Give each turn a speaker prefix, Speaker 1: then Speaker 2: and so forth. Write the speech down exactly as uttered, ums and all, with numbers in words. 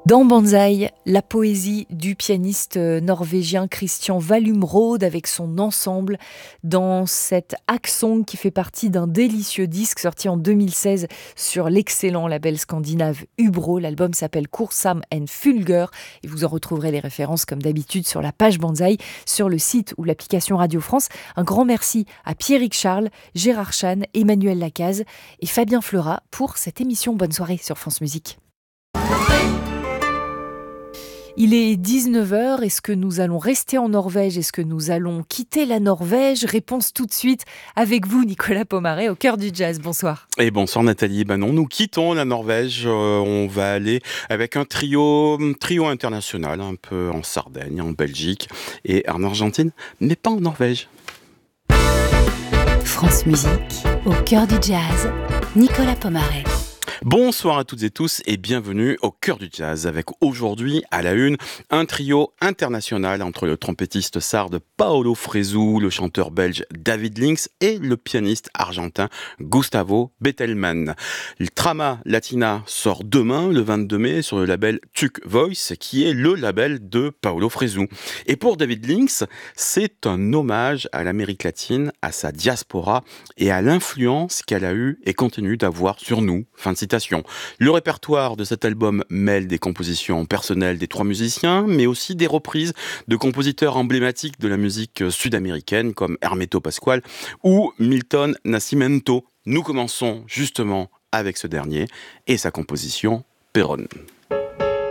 Speaker 1: Dans Banzai, la poésie du pianiste norvégien Christian Vallumrode avec son ensemble dans cet Aksong qui fait partie d'un délicieux disque sorti en deux mille seize sur l'excellent label scandinave Hubro. L'album s'appelle Kursam and Fulgur et vous en retrouverez les références comme d'habitude sur la page Banzai, sur le site ou l'application Radio France. Un grand merci à Pierrick Charles, Gérard Chan, Emmanuel Lacaze et Fabien Fleurat pour cette émission. Bonne soirée sur France Musique. Il est dix-neuf heures, est-ce que nous allons rester en Norvège? Est-ce que nous allons quitter la Norvège? Réponse tout de suite avec vous, Nicolas Pomaret, au cœur du jazz. Bonsoir.
Speaker 2: Et bonsoir Nathalie. Ben non, nous quittons la Norvège. Euh, on va aller avec un trio, trio international, un peu en Sardaigne, en Belgique et en Argentine, mais pas en Norvège.
Speaker 3: France Musique, au cœur du jazz, Nicolas Pomaret.
Speaker 2: Bonsoir à toutes et tous et bienvenue au cœur du jazz avec aujourd'hui à la une un trio international entre le trompettiste sarde Paolo Fresu, le chanteur belge David Links et le pianiste argentin Gustavo Bettelmann. Le Trama Latina sort demain le vingt-deux mai sur le label Tuc Voice qui est le label de Paolo Fresu. Et pour David Links, c'est un hommage à l'Amérique latine, à sa diaspora et à l'influence qu'elle a eue et continue d'avoir sur nous. Fin de citation. Le répertoire de cet album mêle des compositions personnelles des trois musiciens, mais aussi des reprises de compositeurs emblématiques de la musique sud-américaine comme Hermeto Pascual ou Milton Nascimento. Nous commençons justement avec ce dernier et sa composition Perón.